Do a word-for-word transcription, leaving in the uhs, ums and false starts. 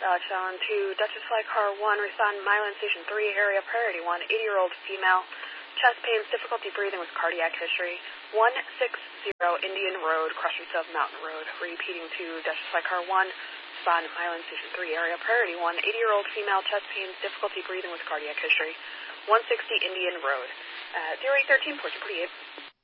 Dodge on to Duchess Flight Car one, respond Milan Station three, area priority one, eighty-year-old female, chest pains, difficulty breathing with cardiac history, one sixty Indian Road, cross streets of Mountain Road. Repeating to Duchess Flight Car one, respond Milan Station three, area priority one, eighty-year-old female, chest pains, difficulty breathing with cardiac history, one sixty Indian Road. Uh, zero eight thirteen, Port forty-eight.